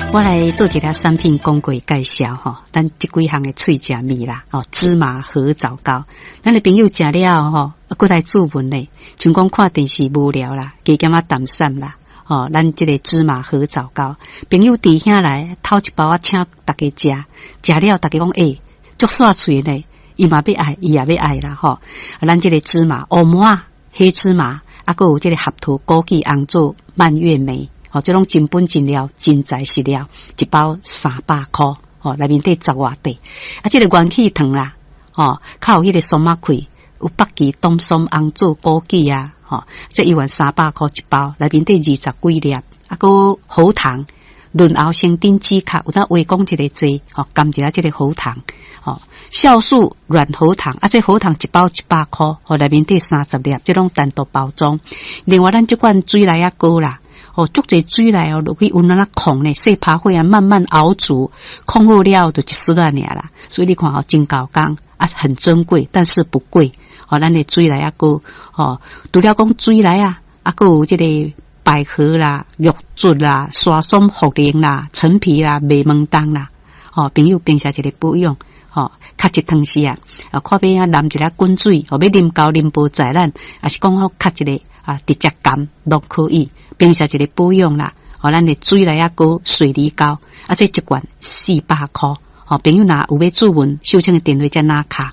我来做一个产品广告介绍吼，咱这几项的脆食米啦，芝麻合枣糕，咱的朋友食了吼，过来注文咧，像讲看电视无聊啦，加减啊淡散啦，咱这个芝麻合枣糕，朋友弟兄来偷一包请大家食，食了大家讲足煞脆咧，伊嘛要爱，伊也要爱啦吼，咱这个芝麻黑麻、黑芝麻，还有这个合桃、枸杞、红枣、蔓越莓。这种真本真料真材实料，一包300块，内面底10外块。这个元气糖啦，较有迄个松仔气，有北芪、冬松、红枣、枸杞啊，这1万300块一包，内面底20几粒，个喉糖，润喉生丁止咳，有当话讲一个剂，甘一下这个喉糖，酵素软喉糖，这喉糖一包100块，内面底30粒，这种单独包装。另外，咱这款水来啊膏啦。足侪水来落去温那控咧，细拍火啊，慢慢熬煮，控好了就一丝仔尔啦。所以你看真高工很珍贵，但是不贵。咱的水来啊个除了讲水来啊，个有这个百合啦、玉竹啦、沙松茯苓啦、陈皮啦、麦门冬啦。朋友平时一个保养，较一汤时啊，看要淋一粒滚水，要啉高啉无在咱，还是讲较一个直接干都可以。平时一个保养啦，咱的水来啊膏、水梨膏，这一罐400块。朋友若有要注文，收请的电话再拿卡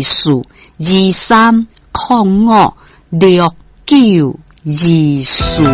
2305692423056924。